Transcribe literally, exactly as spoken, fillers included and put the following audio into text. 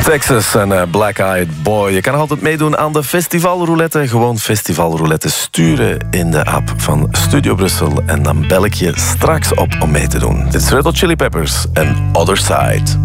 Texas en uh, Black Eyed Boy. Je kan nog altijd meedoen aan de festivalroulette. Gewoon festivalroulette sturen in de app van Studio Brussel. En dan bel ik je straks op om mee te doen. Dit is Red Hot Chili Peppers en Other Side.